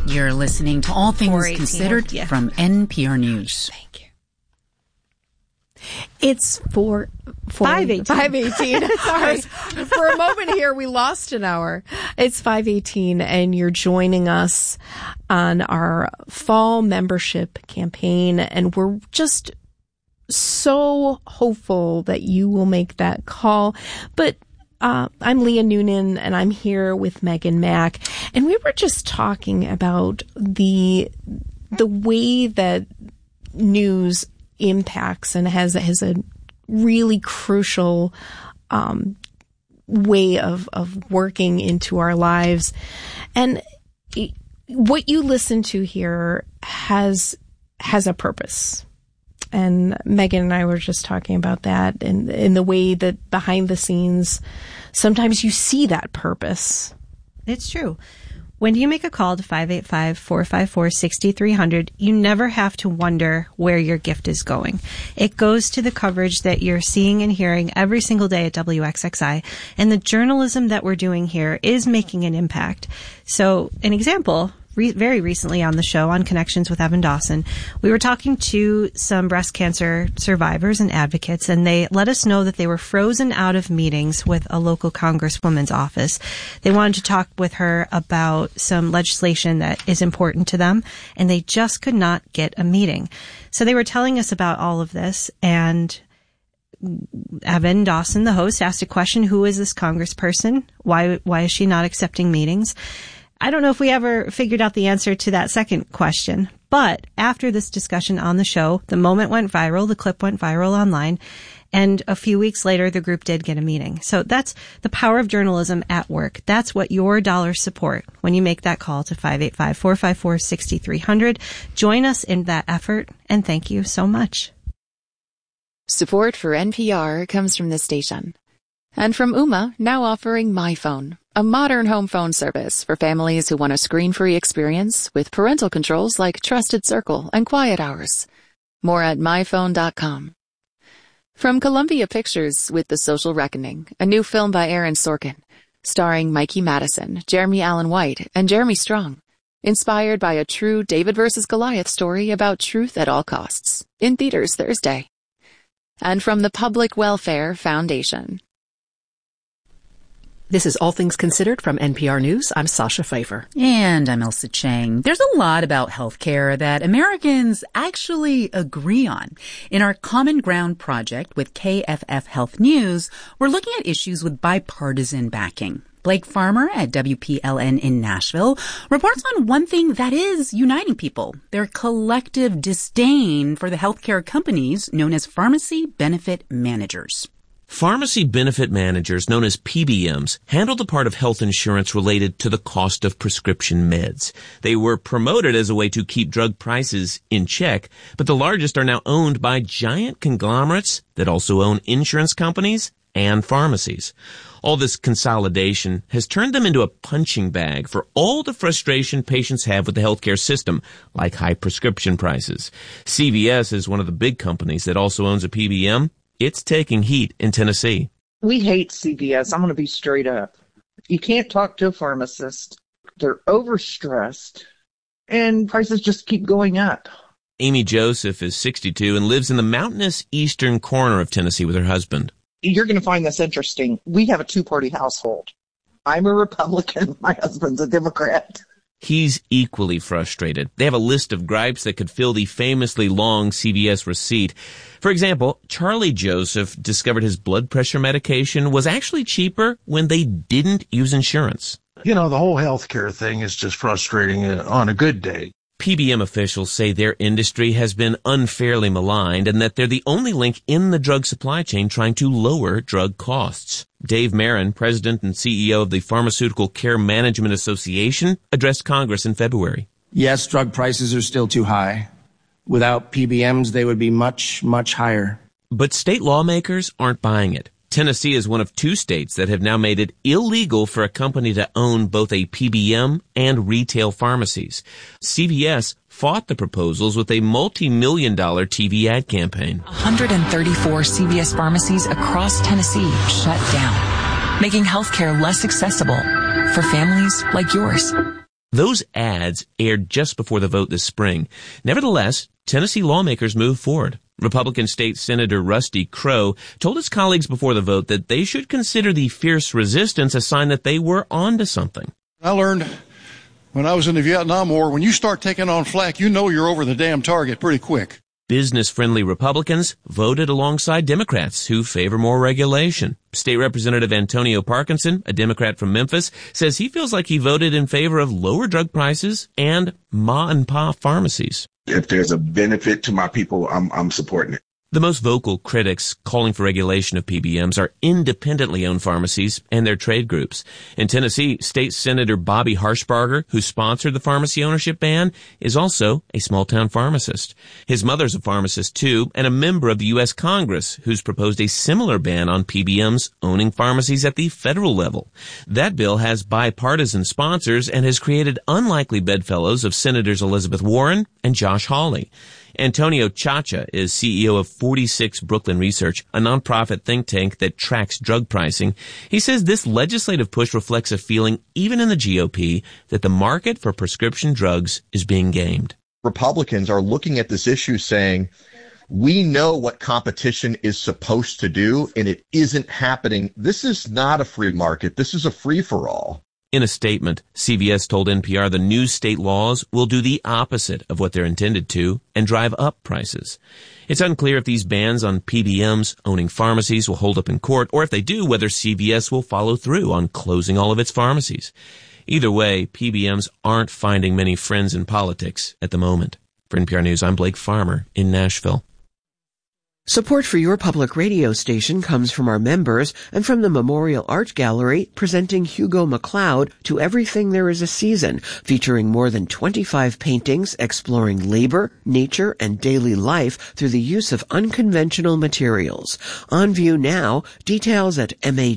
You're listening to All Things Considered from NPR News. Thank you. It's 5:18. Sorry. For a moment here, we lost an hour. It's 5:18, and you're joining us on our fall membership campaign, and we're just so hopeful that you will make that call. But I'm Leah Noonan, and I'm here with Megan Mack, and we were just talking about the way that news impacts and has a really crucial way of working into our lives. And what you listen to here has a purpose. And Megan and I were just talking about that, and in the way that behind the scenes, sometimes you see that purpose. It's true. When you make a call to 585-454-6300, you never have to wonder where your gift is going. It goes to the coverage that you're seeing and hearing every single day at WXXI, and the journalism that we're doing here is making an impact. So, an example, very recently on the show on Connections with Evan Dawson, we were talking to some breast cancer survivors and advocates, and they let us know that they were frozen out of meetings with a local congresswoman's office. They wanted to talk with her about some legislation that is important to them, and they just could not get a meeting. So they were telling us about all of this, and Evan Dawson, the host, asked a question: who is this congressperson? Why is she not accepting meetings? I don't know if we ever figured out the answer to that second question, but after this discussion on the show, the moment went viral, the clip went viral online, and a few weeks later, the group did get a meeting. So that's the power of journalism at work. That's what your dollars support when you make that call to 585-454-6300. Join us in that effort, and thank you so much. Support for NPR comes from this station. And from Ooma, now offering MyPhone, a modern home phone service for families who want a screen-free experience with parental controls like Trusted Circle and Quiet Hours. More at myphone.com. From Columbia Pictures with The Social Reckoning, a new film by Aaron Sorkin, starring Mikey Madison, Jeremy Allen White, and Jeremy Strong. Inspired by a true David versus Goliath story about truth at all costs. In theaters Thursday. And from the Public Welfare Foundation. This is All Things Considered from NPR News. I'm Sasha Pfeiffer. And I'm Elsa Chang. There's a lot about healthcare that Americans actually agree on. In our Common Ground project with KFF Health News, we're looking at issues with bipartisan backing. Blake Farmer at WPLN in Nashville reports on one thing that is uniting people, their collective disdain for the healthcare companies known as pharmacy benefit managers. Pharmacy benefit managers, known as PBMs, handle the part of health insurance related to the cost of prescription meds. They were promoted as a way to keep drug prices in check, but the largest are now owned by giant conglomerates that also own insurance companies and pharmacies. All this consolidation has turned them into a punching bag for all the frustration patients have with the healthcare system, like high prescription prices. CVS is one of the big companies that also owns a PBM. It's taking heat in Tennessee. We hate CVS. I'm going to be straight up. You can't talk to a pharmacist. They're overstressed, and prices just keep going up. Amy Joseph is 62 and lives in the mountainous eastern corner of Tennessee with her husband. You're going to find this interesting. We have a two-party household. I'm a Republican. My husband's a Democrat. He's equally frustrated. They have a list of gripes that could fill the famously long CVS receipt. For example, Charlie Joseph discovered his blood pressure medication was actually cheaper when they didn't use insurance. You know, the whole healthcare thing is just frustrating on a good day. PBM officials say their industry has been unfairly maligned and that they're the only link in the drug supply chain trying to lower drug costs. Dave Marin, president and CEO of the Pharmaceutical Care Management Association, addressed Congress in February. Yes, drug prices are still too high. Without PBMs, they would be much, much higher. But state lawmakers aren't buying it. Tennessee is one of 2 states that have now made it illegal for a company to own both a PBM and retail pharmacies. CVS fought the proposals with a multi-million-dollar TV ad campaign. 134 CVS pharmacies across Tennessee shut down, making healthcare less accessible for families like yours. Those ads aired just before the vote this spring. Nevertheless, Tennessee lawmakers moved forward. Republican State Senator Rusty Crowe told his colleagues before the vote that they should consider the fierce resistance a sign that they were onto something. I learned when I was in the Vietnam War, when you start taking on flak, you know you're over the damn target pretty quick. Business-friendly Republicans voted alongside Democrats who favor more regulation. State Representative Antonio Parkinson, a Democrat from Memphis, says he feels like he voted in favor of lower drug prices and ma-and-pa pharmacies. If there's a benefit to my people, I'm supporting it. The most vocal critics calling for regulation of PBMs are independently owned pharmacies and their trade groups. In Tennessee, State Senator Bobby Harshbarger, who sponsored the pharmacy ownership ban, is also a small-town pharmacist. His mother's a pharmacist, too, and a member of the U.S. Congress, who's proposed a similar ban on PBMs owning pharmacies at the federal level. That bill has bipartisan sponsors and has created unlikely bedfellows of Senators Elizabeth Warren and Josh Hawley. Antonio Chacha is CEO of 46 Brooklyn Research, a nonprofit think tank that tracks drug pricing. He says this legislative push reflects a feeling, even in the GOP, that the market for prescription drugs is being gamed. Republicans are looking at this issue saying, we know what competition is supposed to do, and it isn't happening. This is not a free market. This is a free-for-all. In a statement, CVS told NPR the new state laws will do the opposite of what they're intended to and drive up prices. It's unclear if these bans on PBMs owning pharmacies will hold up in court, or if they do, whether CVS will follow through on closing all of its pharmacies. Either way, PBMs aren't finding many friends in politics at the moment. For NPR News, I'm Blake Farmer in Nashville. Support for your public radio station comes from our members and from the Memorial Art Gallery presenting Hugo MacLeod to Everything There Is a Season, featuring more than 25 paintings exploring labor, nature, and daily life through the use of unconventional materials. On view now, details at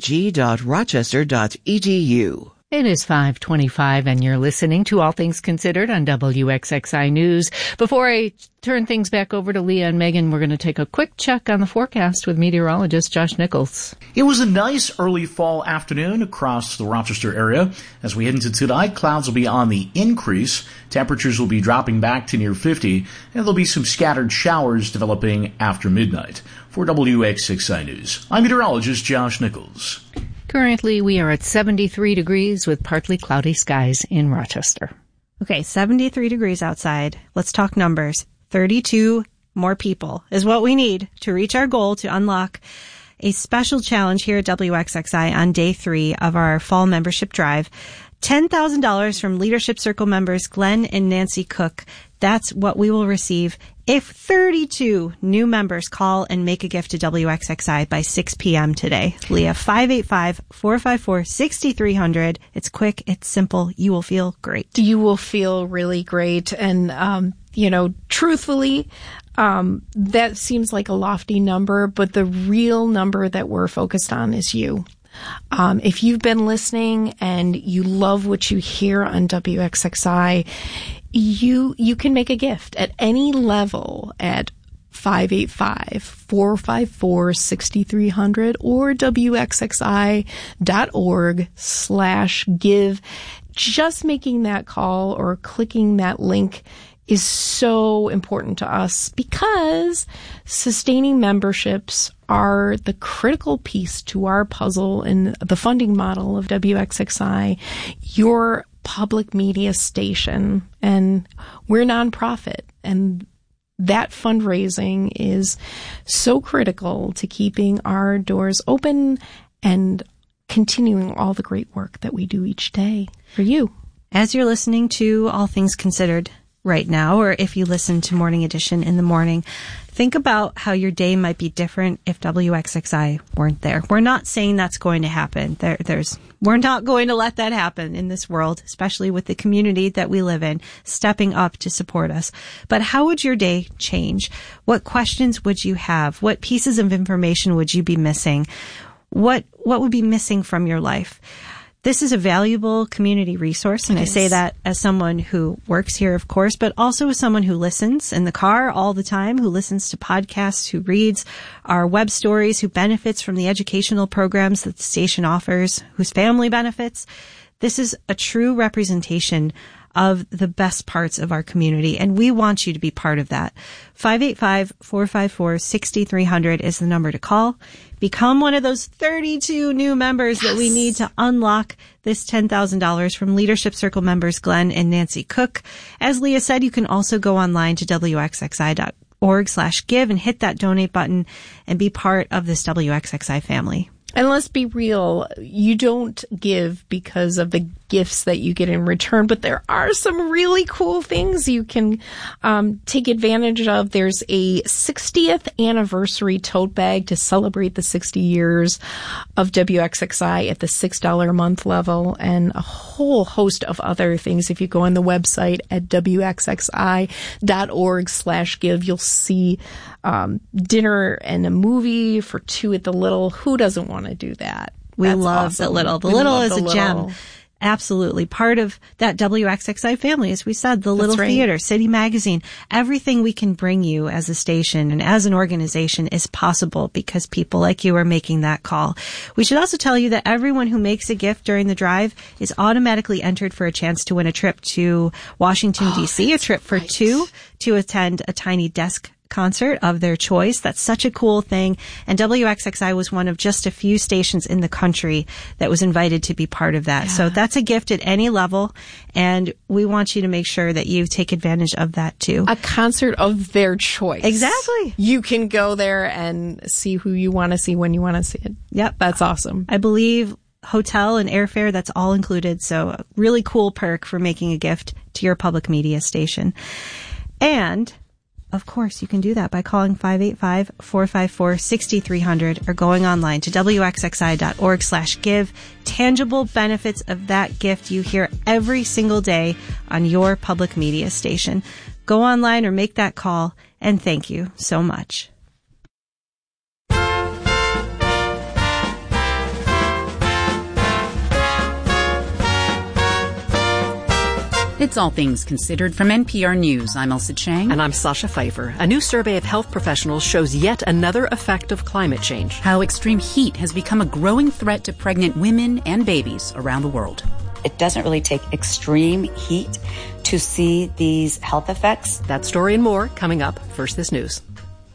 mag.rochester.edu. It is 5:25 and you're listening to All Things Considered on WXXI News. Before I turn things back over to Leah and Megan, we're going to take a quick check on the forecast with meteorologist Josh Nichols. It was a nice early fall afternoon across the Rochester area. As we head into tonight, clouds will be on the increase. Temperatures will be dropping back to near 50, and there'll be some scattered showers developing after midnight. For WXXI News, I'm meteorologist Josh Nichols. Currently, we are at 73 degrees with partly cloudy skies in Rochester. Okay, 73 degrees outside. Let's talk numbers. 32 more people is what we need to reach our goal to unlock a special challenge here at WXXI on day 3 of our fall membership drive. $10,000 from Leadership Circle members Glenn and Nancy Cook. That's what we will receive if 32 new members call and make a gift to WXXI by 6 p.m. today. Leah, 585-454-6300. It's quick. It's simple. You will feel great. You will feel really great. And, truthfully, that seems like a lofty number, but the real number that we're focused on is you. If you've been listening and you love what you hear on WXXI, you can make a gift at any level at 585-454-6300 or WXXI.org/give. Just making that call or clicking that link is so important to us because sustaining memberships are the critical piece to our puzzle in the funding model of WXXI, your public media station, and we're nonprofit, and that fundraising is so critical to keeping our doors open and continuing all the great work that we do each day for you. As you're listening to All Things Considered right now, or if you listen to Morning Edition in the morning, think about how your day might be different if WXXI weren't there. We're not saying that's going to happen. We're not going to let that happen in this world, especially with the community that we live in, stepping up to support us. But how would your day change? What questions would you have? What pieces of information would you be missing? What would be missing from your life? This is a valuable community resource, and I say that as someone who works here, of course, but also as someone who listens in the car all the time, who listens to podcasts, who reads our web stories, who benefits from the educational programs that the station offers, whose family benefits. This is a true representation of the best parts of our community. And we want you to be part of that. 585-454-6300 is the number to call. Become one of those 32 new members that we need to unlock this $10,000 from Leadership Circle members Glenn and Nancy Cook. As Leah said, you can also go online to wxxi.org/give and hit that donate button and be part of this WXXI family. And let's be real, you don't give because of the gifts that you get in return, but there are some really cool things you can take advantage of. There's a 60th anniversary tote bag to celebrate the 60 years of WXXI at the $6 a month level, and a whole host of other things. If you go on the website at wxxi.org/give, you'll see dinner and a movie for two at the Little. Who doesn't want to do that? We love the Little. The Little is a gem. Absolutely. Part of that WXXI family, as we said, the Little Theater, City Magazine, everything we can bring you as a station and as an organization is possible because people like you are making that call. We should also tell you that everyone who makes a gift during the drive is automatically entered for a chance to win a trip to Washington, D.C., a trip for two to attend a Tiny Desk concert of their choice. That's such a cool thing. And WXXI was one of just a few stations in the country that was invited to be part of that. Yeah. So that's a gift at any level. And we want you to make sure that you take advantage of that too. A concert of their choice. Exactly. You can go there and see who you want to see when you want to see it. Yep. That's awesome. I believe hotel and airfare, that's all included. So a really cool perk for making a gift to your public media station. And of course, you can do that by calling 585-454-6300 or going online to wxxi.org/give. Tangible benefits of that gift you hear every single day on your public media station. Go online or make that call, and thank you so much. It's All Things Considered from NPR News. I'm Elsa Chang. And I'm Sasha Pfeiffer. A new survey of health professionals shows yet another effect of climate change. How extreme heat has become a growing threat to pregnant women and babies around the world. It doesn't really take extreme heat to see these health effects. That story and more coming up. First, this news.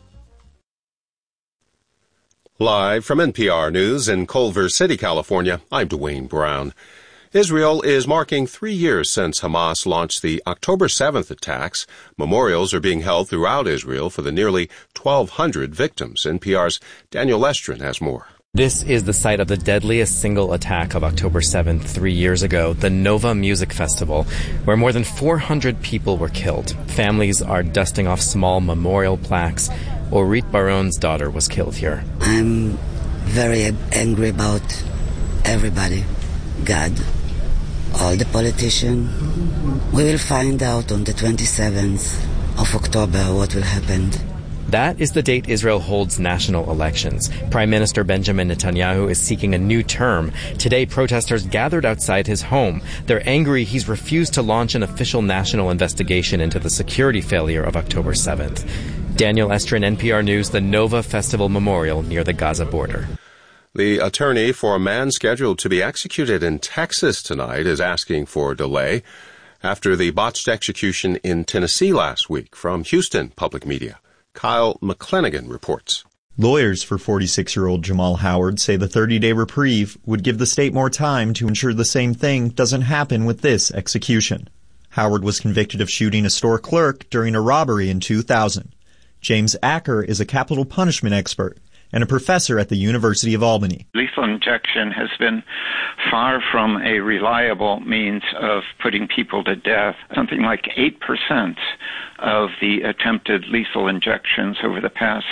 Live from NPR News in Culver City, California, I'm Dwayne Brown. Israel is marking 3 years since Hamas launched the October 7th attacks. Memorials are being held throughout Israel for the nearly 1,200 victims. NPR's Daniel Estrin has more. This is the site of the deadliest single attack of October 7th 3 years ago, the Nova Music Festival, where more than 400 people were killed. Families are dusting off small memorial plaques. Orit Baron's daughter was killed here. I'm very angry about everybody. God, all the politicians. We will find out on the 27th of October what will happen. That is the date Israel holds national elections. Prime Minister Benjamin Netanyahu is seeking a new term. Today, protesters gathered outside his home. They're angry he's refused to launch an official national investigation into the security failure of October 7th. Daniel Estrin, NPR News, the Nova Festival Memorial near the Gaza border. The attorney for a man scheduled to be executed in Texas tonight is asking for a delay after the botched execution in Tennessee last week. From Houston Public Media, Kyle McClanagan reports. Lawyers for 46-year-old Jamal Howard say the 30-day reprieve would give the state more time to ensure the same thing doesn't happen with this execution. Howard was convicted of shooting a store clerk during a robbery in 2000. James Acker is a capital punishment expert and a professor at the University of Albany. Lethal injection has been far from a reliable means of putting people to death. Something like 8% of the attempted lethal injections over the past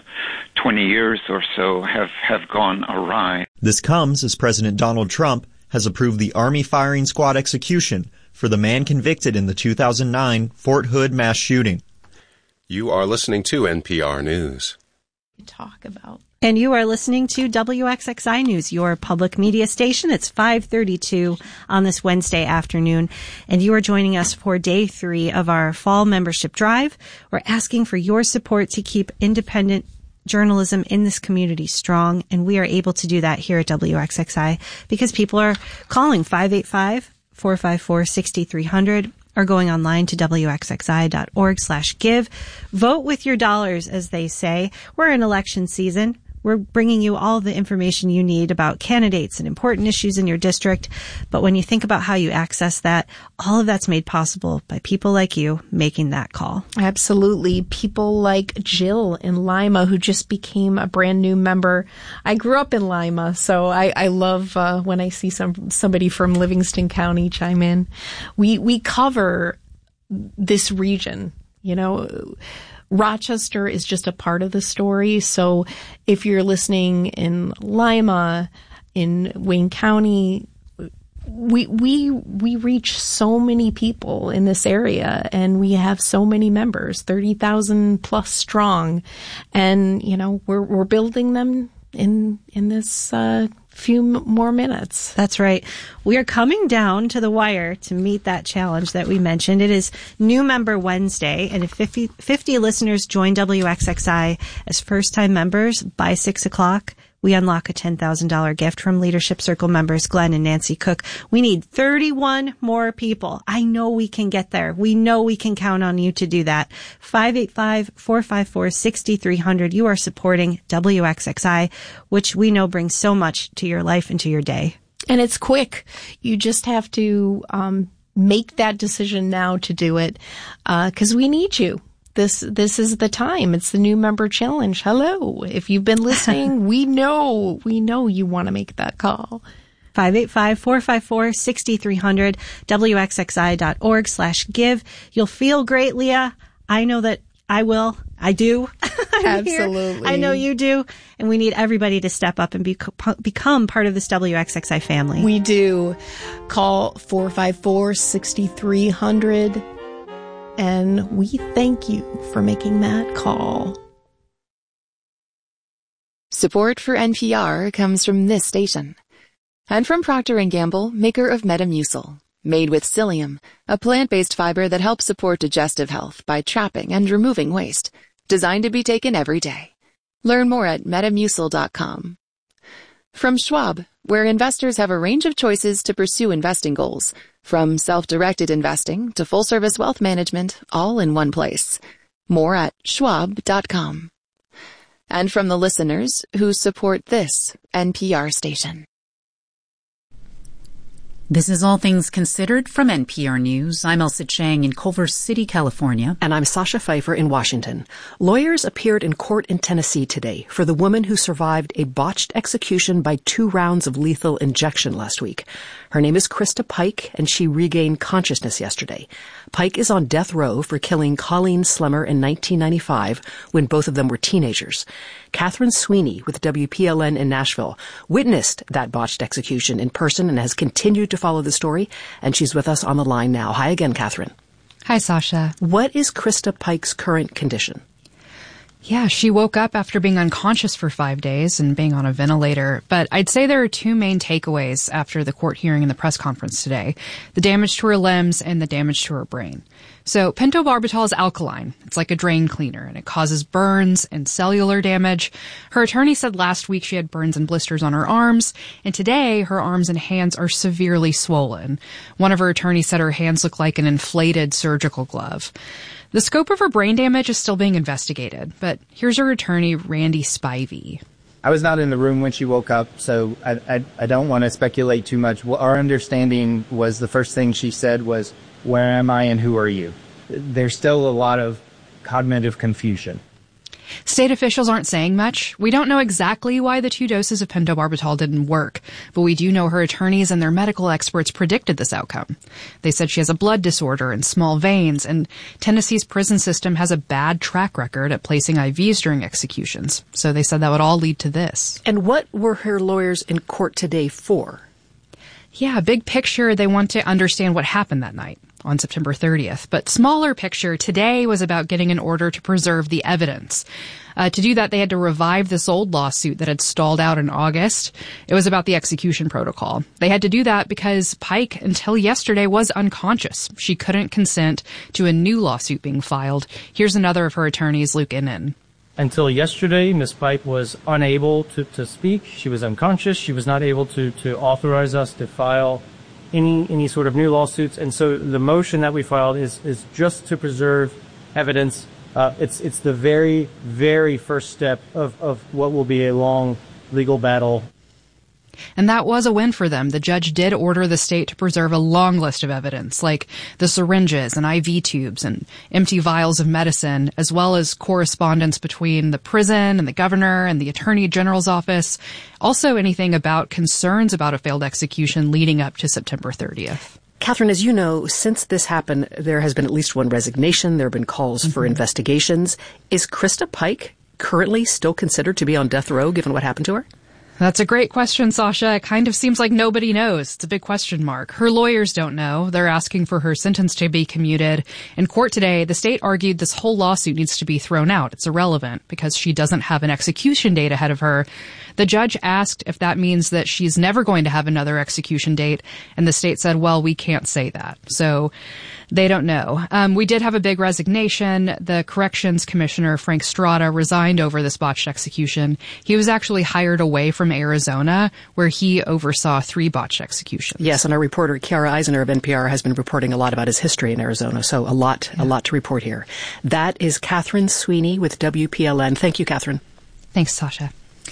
20 years or so have gone awry. This comes as President Donald Trump has approved the Army firing squad execution for the man convicted in the 2009 Fort Hood mass shooting. You are listening to NPR News. Talk about. And you are listening to WXXI News, your public media station. It's 5:32 on this Wednesday afternoon, and you are joining us for day 3 of our fall membership drive. We're asking for your support to keep independent journalism in this community strong, and we are able to do that here at WXXI because people are calling 585 585-454-6300 or going online to wxxi.org/give. Vote with your dollars, as they say. We're in election season. We're bringing you all the information you need about candidates and important issues in your district. But when you think about how you access that, all of that's made possible by people like you making that call. Absolutely. People like Jill in Lima, who just became a brand new member. I grew up in Lima, so I love when I see somebody from Livingston County chime in. We cover this region, you know. Rochester is just a part of the story. So if you're listening in Lima, in Wayne County, we reach so many people in this area, and we have so many members, 30,000 plus strong. And, you know, we're building them in this few more minutes. That's right. We are coming down to the wire to meet that challenge that we mentioned. It is New Member Wednesday, and if 50 listeners join WXXI as first-time members by 6 o'clock, we unlock a $10,000 gift from Leadership Circle members Glenn and Nancy Cook. We need 31 more people. I know we can get there. We know we can count on you to do that. 585-454-6300. You are supporting WXXI, which we know brings so much to your life and to your day. And it's quick. You just have to make that decision now to do it, because we need you. This is the time. It's the New Member Challenge. Hello. If you've been listening, we know you want to make that call. 585-454-6300, WXXI.org/give. You'll feel great, Leah. I know that I will. I do. Absolutely. I know you do. And we need everybody to step up and become part of this WXXI family. We do. Call 454-6300. And we thank you for making that call. Support for NPR comes from this station. And from Procter & Gamble, maker of Metamucil. Made with psyllium, a plant-based fiber that helps support digestive health by trapping and removing waste. Designed to be taken every day. Learn more at Metamucil.com. From Schwab, where investors have a range of choices to pursue investing goals. From self-directed investing to full-service wealth management, all in one place. More at Schwab.com. And from the listeners who support this NPR station. This is All Things Considered from NPR News. I'm Elsa Chang in Culver City, California. And I'm Sasha Pfeiffer in Washington. Lawyers appeared in court in Tennessee today for the woman who survived a botched execution by 2 rounds of lethal injection last week. Her name is Krista Pike, and she regained consciousness yesterday. Pike is on death row for killing Colleen Slemmer in 1995 when both of them were teenagers. Catherine Sweeney with WPLN in Nashville witnessed that botched execution in person and has continued to follow the story, and she's with us on the line now. Hi again, Catherine. Hi, Sasha. What is Krista Pike's current condition? Yeah, she woke up after being unconscious for 5 days and being on a ventilator. But I'd say there are 2 main takeaways after the court hearing and the press conference today. The damage to her limbs and the damage to her brain. So pentobarbital is alkaline. It's like a drain cleaner, and it causes burns and cellular damage. Her attorney said last week she had burns and blisters on her arms, and today her arms and hands are severely swollen. One of her attorneys said her hands look like an inflated surgical glove. The scope of her brain damage is still being investigated, but here's her attorney, Randy Spivey. I was not in the room when she woke up, so I don't want to speculate too much. Our understanding was the first thing she said was, "Where am I and who are you?" There's still a lot of cognitive confusion. State officials aren't saying much. We don't know exactly why the 2 doses of pentobarbital didn't work, but we do know her attorneys and their medical experts predicted this outcome. They said she has a blood disorder and small veins, and Tennessee's prison system has a bad track record at placing IVs during executions. So they said that would all lead to this. And what were her lawyers in court today for? Yeah, big picture, they want to understand what happened that night on September 30th. But smaller picture, today was about getting an order to preserve the evidence. To do that, they had to revive this old lawsuit that had stalled out in August. It was about the execution protocol. They had to do that because Pike, until yesterday, was unconscious. She couldn't consent to a new lawsuit being filed. Here's another of her attorneys, Luke Innen. Until yesterday, Ms. Pike was unable to speak. She was unconscious. She was not able to authorize us to file any sort of new lawsuits. And so the motion that we filed is just to preserve evidence. It's the very, very first step of what will be a long legal battle. And that was a win for them. The judge did order the state to preserve a long list of evidence, like the syringes and IV tubes and empty vials of medicine, as well as correspondence between the prison and the governor and the attorney general's office. Also anything about concerns about a failed execution leading up to September 30th. Catherine, as you know, since this happened, there has been at least one resignation. There have been calls for investigations. Is Krista Pike currently still considered to be on death row, given what happened to her? That's a great question, Sasha. It kind of seems like nobody knows. It's a big question mark. Her lawyers don't know. They're asking for her sentence to be commuted. In court today, the state argued this whole lawsuit needs to be thrown out. It's irrelevant because she doesn't have an execution date ahead of her. The judge asked if that means that she's never going to have another execution date, and the state said, well, we can't say that. So they don't know. We did have a big resignation. The corrections commissioner, Frank Strada, resigned over this botched execution. He was actually hired away from Arizona, where he oversaw 3 botched executions. Yes, and our reporter, Kiara Eisner of NPR, has been reporting a lot about his history in Arizona, so a lot to report here. That is Catherine Sweeney with WPLN. Thank you, Catherine. Thanks, Sasha.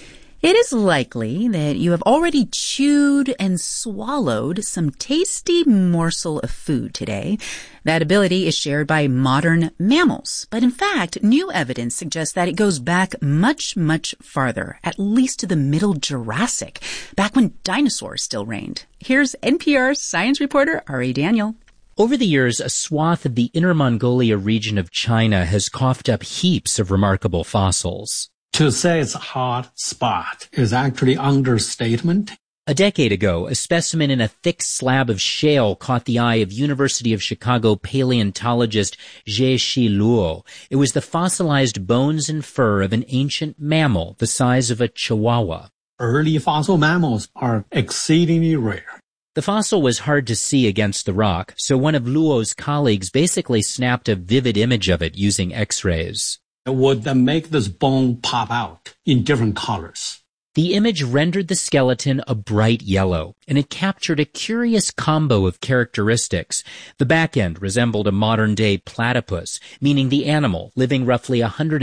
It is likely that you have already chewed and swallowed some tasty morsel of food today. That ability is shared by modern mammals. But in fact, new evidence suggests that it goes back much, much farther, at least to the Middle Jurassic, back when dinosaurs still reigned. Here's NPR's science reporter, Ari Daniel. Over the years, a swath of the Inner Mongolia region of China has coughed up heaps of remarkable fossils. To say it's a hot spot is actually understatement. A decade ago, a specimen in a thick slab of shale caught the eye of University of Chicago paleontologist Zhe-Shi Luo. It was the fossilized bones and fur of an ancient mammal the size of a chihuahua. Early fossil mammals are exceedingly rare. The fossil was hard to see against the rock, so one of Luo's colleagues basically snapped a vivid image of it using X-rays. It would make this bone pop out in different colors. The image rendered the skeleton a bright yellow, and it captured a curious combo of characteristics. The back end resembled a modern-day platypus, meaning the animal, living roughly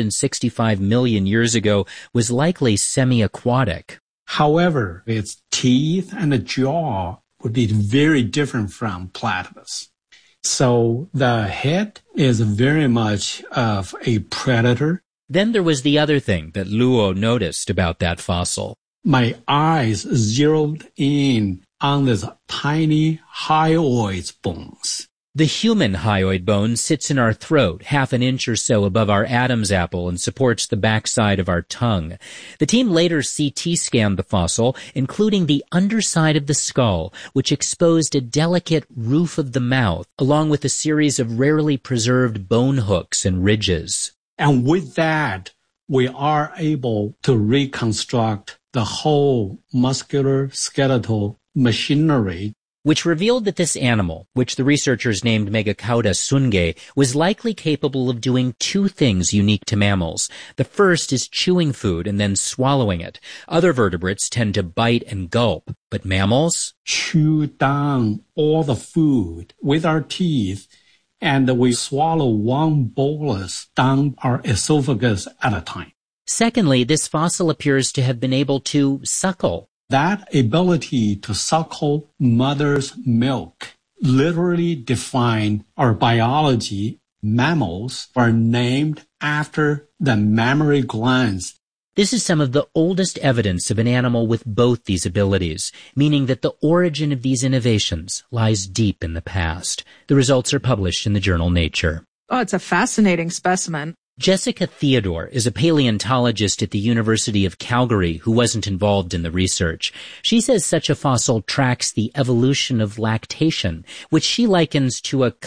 165 million years ago, was likely semi-aquatic. However, its teeth and the jaw would be very different from platypus. So the head is very much of a predator. Then there was the other thing that Luo noticed about that fossil. My eyes zeroed in on this tiny hyoid bones. The human hyoid bone sits in our throat, half an inch or so above our Adam's apple, and supports the backside of our tongue. The team later CT scanned the fossil, including the underside of the skull, which exposed a delicate roof of the mouth, along with a series of rarely preserved bone hooks and ridges. And with that, we are able to reconstruct the whole muscular skeletal machinery, which revealed that this animal, which the researchers named Megacauda sungae, was likely capable of doing 2 things unique to mammals. The first is chewing food and then swallowing it. Other vertebrates tend to bite and gulp, but mammals chew down all the food with our teeth, and we swallow one bolus down our esophagus at a time. Secondly, this fossil appears to have been able to suckle. That ability to suckle mother's milk literally defined our biology. Mammals are named after the mammary glands. This is some of the oldest evidence of an animal with both these abilities, meaning that the origin of these innovations lies deep in the past. The results are published in the journal Nature. Oh, it's a fascinating specimen. Jessica Theodore is a paleontologist at the University of Calgary who wasn't involved in the research. She says such a fossil tracks the evolution of lactation, which she likens to a